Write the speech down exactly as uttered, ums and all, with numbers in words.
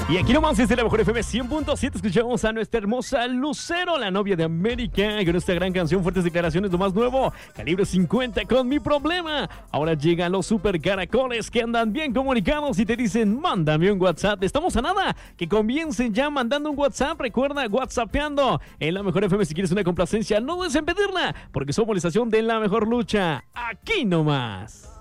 Y aquí nomás desde la mejor F M cien punto siete escuchamos a nuestra hermosa Lucero, la novia de América, con esta gran canción, fuertes declaraciones, lo más nuevo, Calibre cincuenta con Mi Problema. Ahora llegan los super caracoles que andan bien comunicados y te dicen, mándame un WhatsApp. Estamos a nada, que comiencen ya mandando un WhatsApp. Recuerda, WhatsAppeando en la mejor F M si quieres una complacencia, no dudes en pedirla, porque somos la estación de la mejor lucha, aquí nomás.